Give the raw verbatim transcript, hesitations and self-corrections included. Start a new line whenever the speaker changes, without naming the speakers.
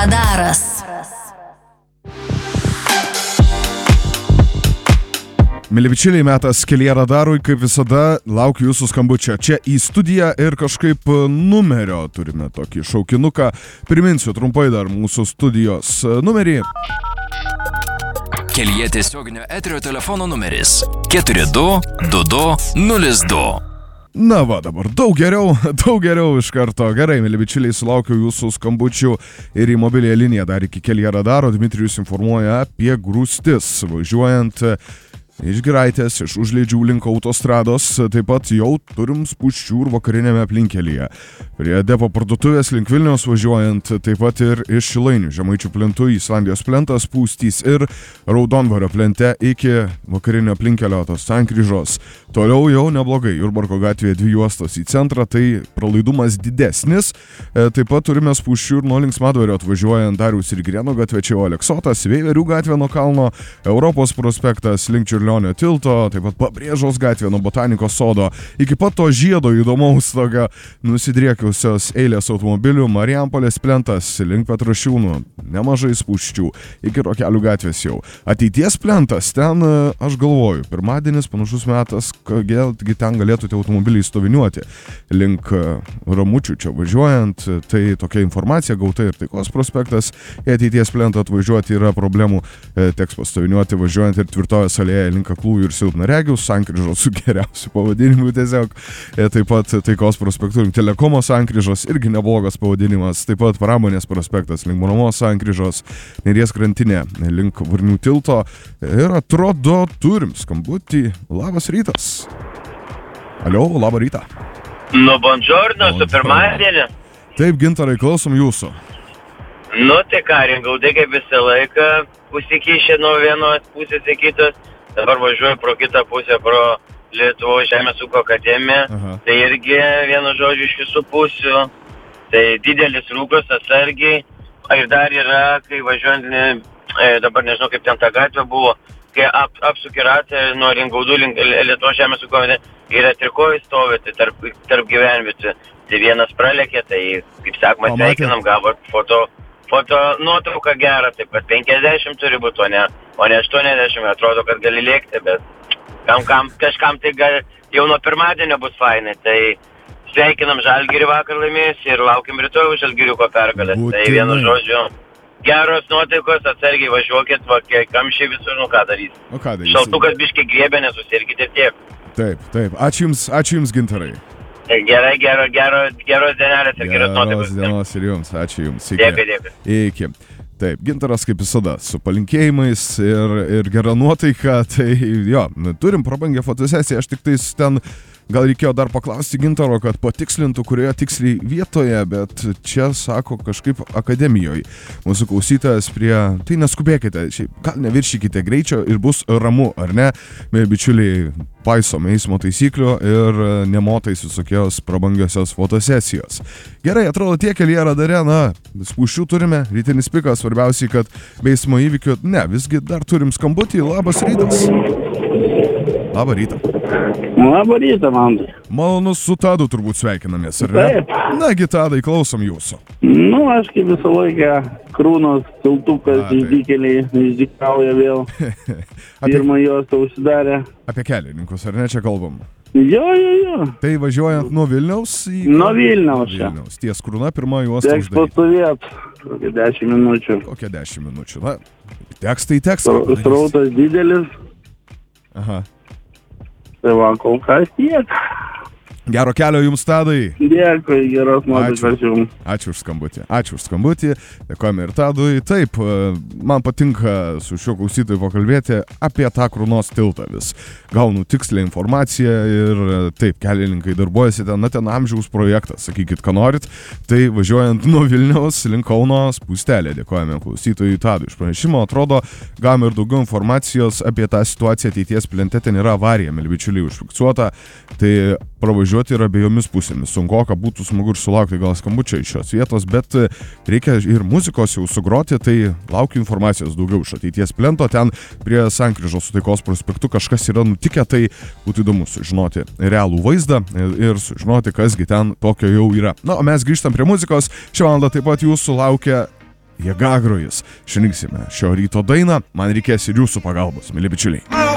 Radaras.
Mėly bičiuliai, metas kelyje radarui, kaip visada, laukiu jūsų skambučio čia į studiją ir kažkaip numerio turime tokį šaukinuką. Priminsiu trumpai dar mūsų studijos numerį.
Kelyje tiesioginio eterio telefono numeris keturi du du du nulis du.
Na va, dabar daug geriau, daug geriau iš karto. Gerai, mėly bičiuliai, sulaukiu jūsų skambučių ir į mobiliąją liniją dar iki kelyje radaro. Dmitrijus informuoja apie grūstis, važiuojant iš Giraitės, iš Užliedžių link autostrados, taip pat jau turim spūsčių ir vakarinėme aplinkelyje. Prie depo parduotuvės link Vilniaus važiuojant, taip pat ir iš Šilainių, Žemaičių plentų, Islandijos plentas, spūstys ir Raudondvario plente iki vakarinio aplinkelio tos sankryžos. Toliau jau neblogai, Jurbarko gatvėje dvi juostos į centrą, tai pralaidumas didesnis. E, taip pat turime spūsčių ir nuo Linksmadvario atvažiuojant Dariaus ir Girėno gatvė, čia Aleksotas, Veiverių gatvė nuo kalno, Europos prospektas link Čiurlionio tilto, taip pat Pabrėžos gatvė nuo Botanikos sodo, iki pat to žiedo įdomaus tokio nusidriekiausios eilės automobilių, Marijampolės plentas link Petrašiūnų, nemažai spūsčių, iki Rokelių gatvės jau. Ateities plentas, ten aš galvoju, pirmadienis panašus metas, kodėlgi ten galėtų tie automobiliai stoviniuoti link Ramučių čia važiuojant, tai tokia informacija gauta ir Taikos prospektas, į ateities plentą atvažiuoti yra problemų, teks pastoviniuoti važiuojant ir Tvirtovės alėja link Aklųjų ir Silpnaregių, sankryžos su geriausiu pavadinimu tiesiog, taip pat Taikos prospektų link Telekomo sankryžos, irgi neblogas pavadinimas, taip pat Pramonės prospektas link Monumos sankryžos, Neries krantinė link Varnių tilto ir atrodo turim skambutį. Labas rytas. Alio, labą rytą.
Nu, buongiorno, su pirmadienį.
Taip, Gintarai, klausom jūsų.
Nu, tai ką, Ringaudai kaip visą laiką pusikišė nuo vienos pusės į kitos. Dabar važiuoju pro kitą pusę, pro Lietuvos žemės ūkio akademiją. Aha. Tai irgi vienu žodžiu iš visų pusių. Tai didelis rūkas, atsargiai. Ir dar yra, kai važiuojant, e, dabar nežinau kaip ten ta gatvė buvo, kai ap, apsuki ratą nuo Ringaudų link Lietuvos žemės ūkio akademiją, yra trikojai stovėti tarp, tarp gyvenviečių. Tai vienas pralėkė, tai kaip sakoma, sveikinam, gavo foto. Foto nuotrauka gera, taip kad penkiasdešimt turi būti, o ne, o ne aštuoniasdešimt, atrodo, kad gali lėkti, bet kam, kam, kažkam tai gal, jau nuo pirmadienio bus fainai, tai sveikinam Žalgirį vakar laimėjus ir laukim rytoj Žalgiriuko pergalės. Tai vienu žodžiu, geros nuotaikos, atsargiai važiuokit, va, kamščiai visur, nu ką darys.
O ką darys?
Šaltukas biškiai griebė, nesusirkite tiek.
Taip, taip, ačiū jums, ačiū jums, Gintarai.
Gerai, gero, gero, geros dienelės ir geros nuotaikos.
Geros dienos ir jums, ačiū jums. Iki.
Dėkui, dėkui.
Iki. Taip, Gintaras kaip visada, su palinkėjimais ir, ir gera nuotaika, tai jo, turim prabangę fotosesiją, aš tik tais ten gal reikėjo dar paklausti Gintaro, kad patikslintų, kurioje tiksliai vietoje, bet čia sako kažkaip akademijoje. Mūsų klausytojas prie, tai neskubėkite, šiaip, gal neviršykite greičio ir bus ramu, ar ne? Mėly bičiuliai, paisom eismo taisyklių ir nemotais visokios prabangiosios fotosesijos. Gerai, atrodo tiek kelyje radare, na, spūsčių turime, rytinis pikas, svarbiausiai, kad be eismo įvykių, ne, visgi dar turim skambutį, labas rytas. Labą rytą.
Labą rytą, man.
Malonu su Tadu turbūt sveikinamės, ar ne?
Taip.
Nagi, Tadai, klausom jūsų.
Nu, aš kaip visą laiką Krūnos tiltukas išdykėliai išdykauja vėl.
Apie,
Pirmą juostą užsidarė.
apie kelininkus, ar ne, čia kalbam?
Jo, jo, jo.
Tai važiuojant nuo Vilniaus į...
Nuo Vilniaus čia.
Vilniaus. Ties Krūna, pirma juosta
Teks
uždaryta.
pastovėt kokią dešimt minučių.
Kokią dešimt minučių, na, teks tai teks.
Srautas didelis.
Aha.
Tai va, kol kas tiek.
Gero kelio jums, Tadai.
Dėkui, geros nuotaikos jums.
Ačiū už skambutį. Ačiū už skambutį. Dėkojame ir Tadui. Taip, man patinka su šiuo klausytoju pakalbėti apie tą Krūnos tiltą vis. Gaunu tikslę informaciją ir taip, kelininkai darbuojasi ten, na ten amžiaus projektas, sakykit, ką norit. Tai važiuojant nuo Vilniaus link Kauno spūstelė. Dėkojame klausytojui Tadui iš pranešimo. Atrodo, gavome ir daugiau informacijos apie tą situaciją ateities plente. Ten yra avarija, mėly bičiuliai, užfiksuota. Tai pravažiuoti yra abiejomis pusėmis. Sunkoka būtų smagu ir sulaukti gal skambučio iš šios vietos, bet reikia ir muzikos jau sugroti, tai laukiu informacijos daugiau iš ateities plento. Ten prie sankryžos su Taikos prospektu kažkas yra nutikę, tai būtų įdomu sužinoti realų vaizdą ir sužinoti, kasgi ten tokio jau yra. Na, o mes grįžtam prie muzikos. Šią valandą taip pat jūsų laukia Jėgagrojis. Šiandien šio ryto dainą, man reikės ir jūsų pagalbos, mėly bičiuliai.